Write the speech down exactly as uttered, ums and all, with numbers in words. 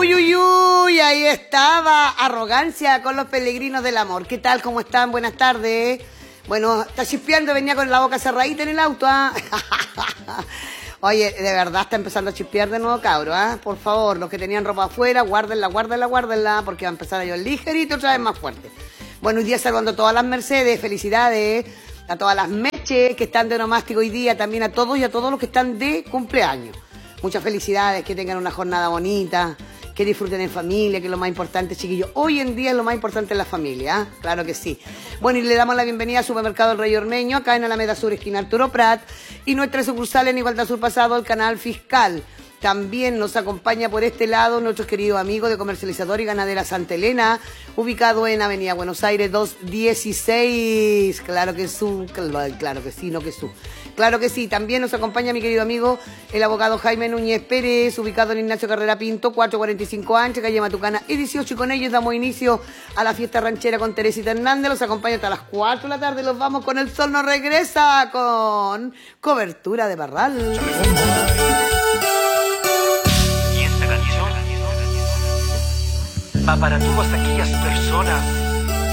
Uy, uy, uy, ahí estaba, arrogancia con los peregrinos del amor. ¿Qué tal? ¿Cómo están? Buenas tardes. Bueno, está chispeando, venía con la boca cerradita en el auto, ¿ah? Oye, de verdad está empezando a chispear de nuevo, cabro, ¿ah? Por favor, los que tenían ropa afuera, guárdenla, guárdenla, guárdenla, porque va a empezar a llover ligerito otra vez más fuerte. Bueno, hoy día saludando a todas las Mercedes, felicidades, a todas las Meches que están de onomástico hoy día, también a todos y a todos los que están de cumpleaños. Muchas felicidades, que tengan una jornada bonita, que disfruten en familia, que es lo más importante, chiquillos. Hoy en día es lo más importante en la familia, ¿eh? Claro que sí. Bueno, y le damos la bienvenida a Supermercado El Rey Ormeño, acá en Alameda Sur, esquina Arturo Prat, y nuestra sucursal en Igualdad Sur Pasado, el Canal Fiscal. También nos acompaña por este lado nuestros queridos amigos de Comercializador y Ganadera Santa Elena, ubicado en Avenida Buenos Aires doscientos dieciséis. Claro que su, claro que sí, no que su. Claro que sí, también nos acompaña mi querido amigo, el abogado Jaime Núñez Pérez, ubicado en Ignacio Carrera Pinto, cuatrocientos cuarenta y cinco Ancha, calle Matucana y dieciocho, y con ellos damos inicio a la fiesta ranchera con Teresita Hernández. Los acompaña hasta las cuatro de la tarde, los vamos con El Sol Nos Regresa, con Cobertura de Barral. Va para todas aquellas personas